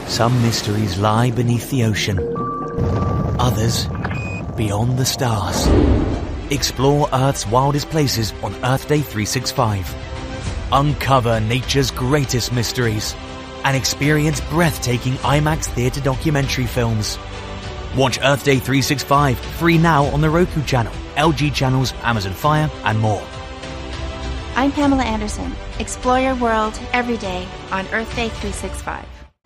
Some mysteries lie beneath the ocean. Others, beyond the stars. Explore Earth's wildest places on Earth Day 365. Uncover nature's greatest mysteries and experience breathtaking IMAX theater documentary films. Watch Earth Day 365 free now on the Roku channel, LG channels, Amazon Fire, and more. I'm Pamela Anderson. Explore your world every day on Earth Day 365.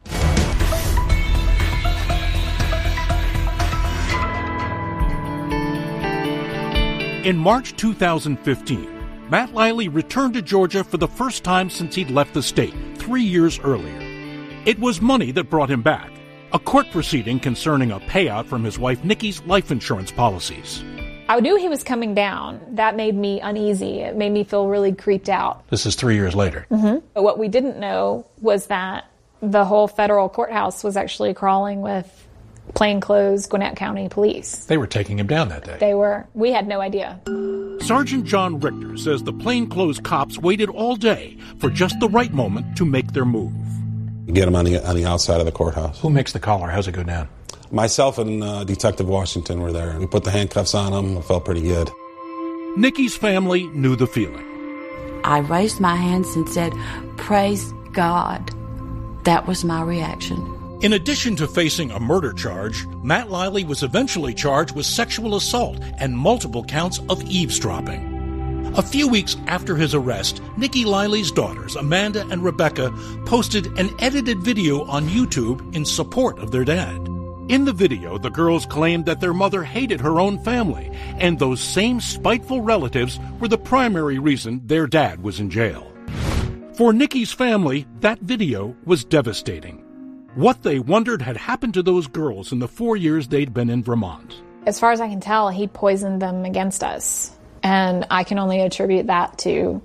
In March 2015, Matt Liley returned to Georgia for the first time since he'd left the state 3 years earlier. It was money that brought him back, a court proceeding concerning a payout from his wife Nikki's life insurance policies. I knew he was coming down. That made me uneasy. It made me feel really creeped out. This is 3 years later. Mm-hmm. But what we didn't know was that the whole federal courthouse was actually crawling with plainclothes Gwinnett County police. They were taking him down that day. They were. We had no idea. Sergeant John Richter says the plainclothes cops waited all day for just the right moment to make their move. You get them on the outside of the courthouse. Who makes the collar? How's it go down? Myself and Detective Washington were there. We put the handcuffs on them. It felt pretty good. Nikki's family knew the feeling. I raised my hands and said, "Praise God." That was my reaction. In addition to facing a murder charge, Matt Liley was eventually charged with sexual assault and multiple counts of eavesdropping. A few weeks after his arrest, Nikki Liley's daughters, Amanda and Rebecca, posted an edited video on YouTube in support of their dad. In the video, the girls claimed that their mother hated her own family, and those same spiteful relatives were the primary reason their dad was in jail. For Nikki's family, that video was devastating. What they wondered had happened to those girls in the 4 years they'd been in Vermont. As far as I can tell, he poisoned them against us. And I can only attribute that to,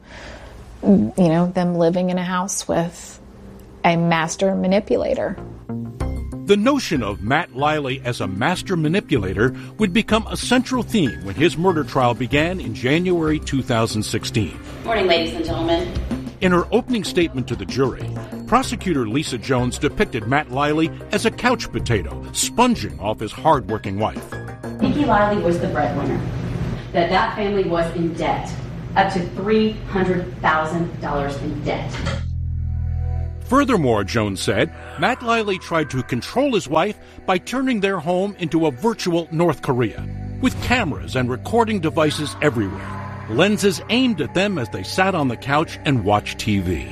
them living in a house with a master manipulator. The notion of Matt Liley as a master manipulator would become a central theme when his murder trial began in January 2016. Morning, ladies and gentlemen. In her opening statement to the jury, prosecutor Lisa Jones depicted Matt Liley as a couch potato, sponging off his hard-working wife. Nikki Liley was the breadwinner. That family was in debt, up to $300,000 in debt. Furthermore, Jones said, Matt Liley tried to control his wife by turning their home into a virtual North Korea, with cameras and recording devices everywhere, lenses aimed at them as they sat on the couch and watched TV.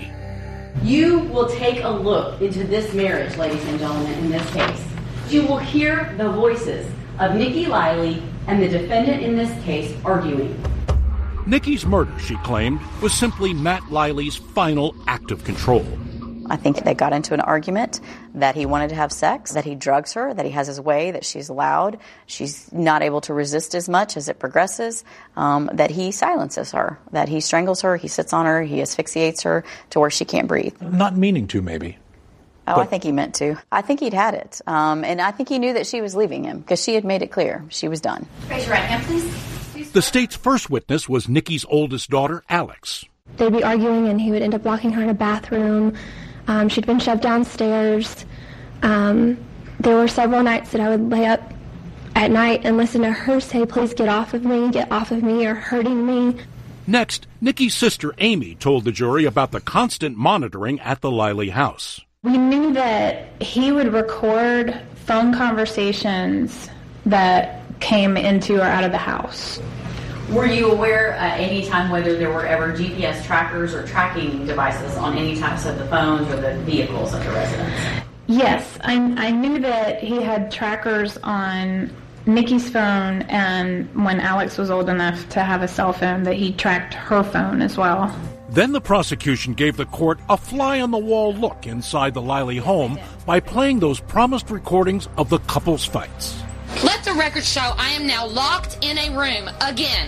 You will take a look into this marriage, ladies and gentlemen, in this case. You will hear the voices of Nikki Liley and the defendant in this case arguing. Nikki's murder, she claimed, was simply Matt Liley's final act of control. I think they got into an argument that he wanted to have sex, that he drugs her, that he has his way, that she's loud, she's not able to resist as much as it progresses, that he silences her, that he strangles her, he sits on her, he asphyxiates her to where she can't breathe. Not meaning to, maybe. Oh, I think he meant to. I think he'd had it. And I think he knew that she was leaving him because she had made it clear she was done. Raise your right hand, please. The state's first witness was Nikki's oldest daughter, Alex. They'd be arguing and he would end up locking her in a bathroom. She'd been shoved downstairs. There were several nights that I would lay up at night and listen to her say, "Please get off of me, you're hurting me." Next, Nikki's sister Amy told the jury about the constant monitoring at the Liley house. We knew that he would record phone conversations that came into or out of the house. Were you aware at any time whether there were ever GPS trackers or tracking devices on any types of the phones or the vehicles of the residents? Yes, I knew that he had trackers on Nikki's phone, and when Alex was old enough to have a cell phone, that he tracked her phone as well. Then the prosecution gave the court a fly-on-the-wall look inside the Liley home by playing those promised recordings of the couple's fights. Let the record show I am now locked in a room again.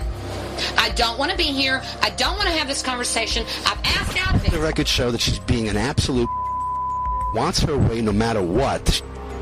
I don't want to be here. I don't want to have this conversation. I've asked out of it. The record show that she's being an absolute wants her way no matter what.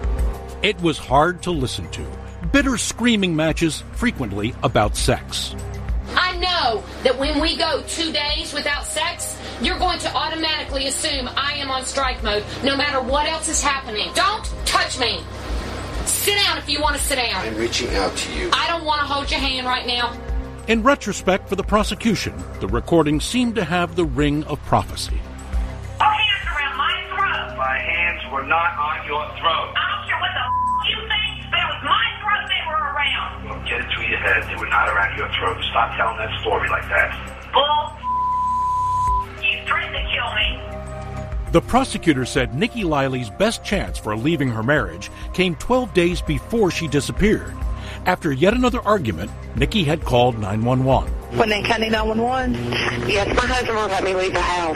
It was hard to listen to. Bitter screaming matches, frequently about sex. I know that when we go 2 days without sex, you're going to automatically assume I am on strike mode no matter what else is happening. Don't touch me. Sit down if you want to sit down. I'm reaching out to you. I don't want to hold your hand right now. In retrospect for the prosecution, the recording seemed to have the ring of prophecy. Put hands around my throat. My hands were not on your throat. I don't care what the you think, but it was my throat they were around. Well, get it through your head. They were not around your throat. Stop telling that story like that. Bull. You threatened to kill me. The prosecutor said Nikki Liley's best chance for leaving her marriage came 12 days before she disappeared. After yet another argument, Nikki had called 911. When they called 911, yes, my husband won't let me leave the house.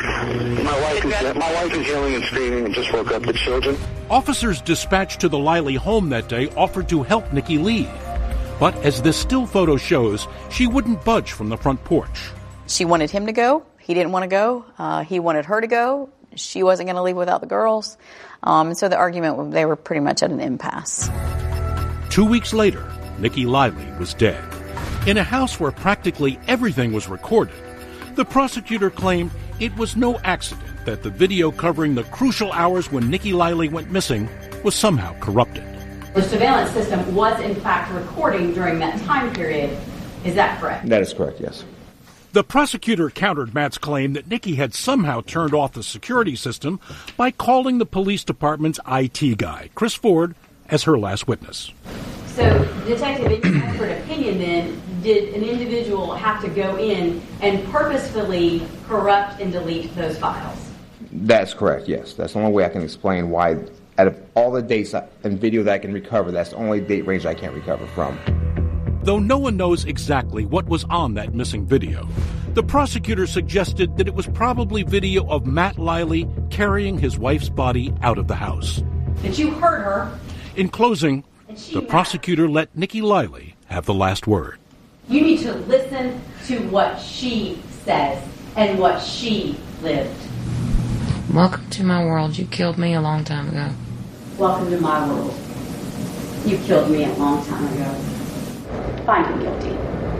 My wife is yelling and screaming and just woke up the children. Officers dispatched to the Liley home that day offered to help Nikki leave. But as this still photo shows, she wouldn't budge from the front porch. She wanted him to go. He didn't want to go. He wanted her to go. She wasn't going to leave without the girls. And so the argument, they were pretty much at an impasse. 2 weeks later, Nikki Liley was dead. In a house where practically everything was recorded, the prosecutor claimed it was no accident that the video covering the crucial hours when Nikki Liley went missing was somehow corrupted. The surveillance system was in fact recording during that time period. Is that correct? That is correct, yes. The prosecutor countered Matt's claim that Nikki had somehow turned off the security system by calling the police department's IT guy, Chris Ford, as her last witness. So, Detective, in your expert opinion then, did an individual have to go in and purposefully corrupt and delete those files? That's correct, yes. That's the only way I can explain why, out of all the dates and video that I can recover, that's the only date range I can't recover from. Though no one knows exactly what was on that missing video, the prosecutor suggested that it was probably video of Matt Liley carrying his wife's body out of the house. That you heard her. In closing, the prosecutor let Nikki Liley have the last word. You need to listen to what she says and what she lived. Welcome to my world. You killed me a long time ago. Welcome to my world. You killed me a long time ago. Find him guilty.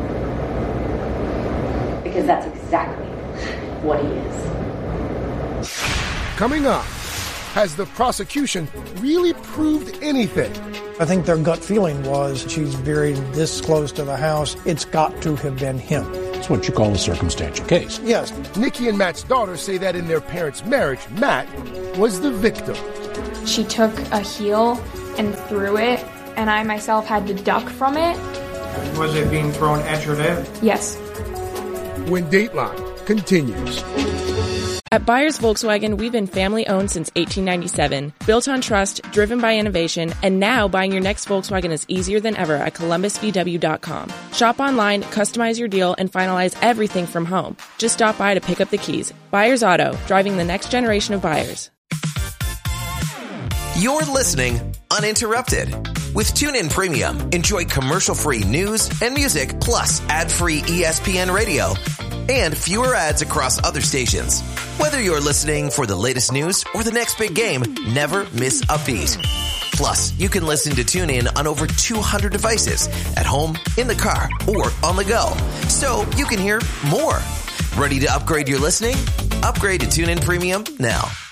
Because that's exactly what he is. Coming up, has the prosecution really proved anything? I think their gut feeling was she's buried this close to the house. It's got to have been him. It's what you call a circumstantial case. Yes. Nikki and Matt's daughter say that in their parents' marriage, Matt was the victim. She took a heel and threw it, and I myself had to duck from it. Was it being thrown at your dad? Yes. When Dateline continues. At Byers Volkswagen, we've been family-owned since 1897, built on trust, driven by innovation, and now buying your next Volkswagen is easier than ever at ColumbusVW.com. Shop online, customize your deal, and finalize everything from home. Just stop by to pick up the keys. Byers Auto, driving the next generation of buyers. You're listening uninterrupted. With TuneIn Premium, enjoy commercial-free news and music, plus ad-free ESPN radio and fewer ads across other stations. Whether you're listening for the latest news or the next big game, never miss a beat. Plus, you can listen to TuneIn on over 200 devices at home, in the car, or on the go. So you can hear more. Ready to upgrade your listening? Upgrade to TuneIn Premium now.